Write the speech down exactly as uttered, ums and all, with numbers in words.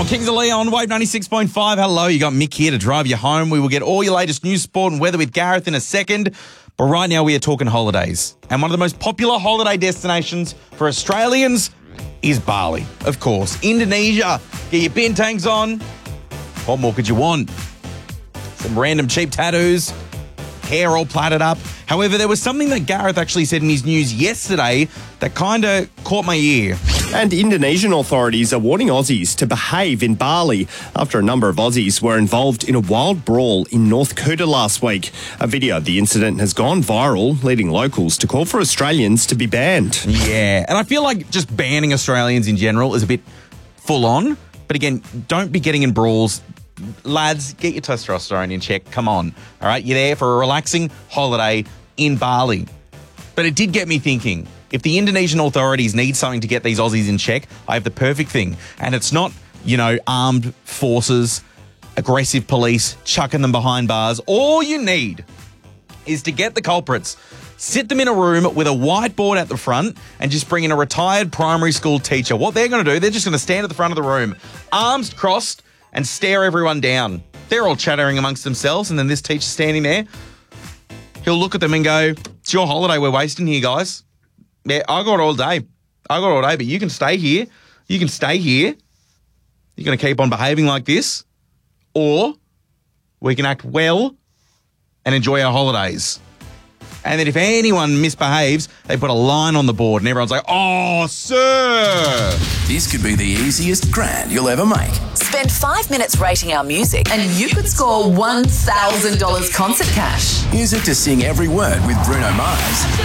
Kings of Leon, Wave ninety-six point five. Hello, you got Mick here to drive you home. We will get all your latest news, sport and weather with Gareth in a second. But right now we are talking holidays. And one of the most popular holiday destinations for Australians is Bali. Of course, Indonesia. Get your bintangs on. What more could you want? Some random cheap tattoos. Hair all plaited up. However, there was something that Gareth actually said in his news yesterday that kind of caught my ear. And Indonesian authorities are warning Aussies to behave in Bali after a number of Aussies were involved in a wild brawl in North Kuta last week. A video of the incident has gone viral, leading locals to call for Australians to be banned. Yeah, and I feel like just banning Australians in general is a bit full on. But again, don't be getting in brawls. Lads, get your testosterone in check. Come on. All right, you're there for a relaxing holiday in Bali. But it did get me thinking. If the Indonesian authorities need something to get these Aussies in check, I have the perfect thing. And it's not, you know, armed forces, aggressive police, chucking them behind bars. All you need is to get the culprits, sit them in a room with a whiteboard at the front and just bring in a retired primary school teacher. What they're going to do, they're just going to stand at the front of the room, arms crossed, and stare everyone down. They're all chattering amongst themselves, and then this teacher's standing there. He'll look at them and go, it's your holiday we're wasting here, guys. Yeah, I got all day. I got all day, but you can stay here. You can stay here. You're going to keep on behaving like this, or we can act well and enjoy our holidays. And then if anyone misbehaves, they put a line on the board and everyone's like, oh, sir. This could be the easiest grand you'll ever make. Spend five minutes rating our music and you could score one thousand dollars concert cash. Use it to sing every word with Bruno Mars.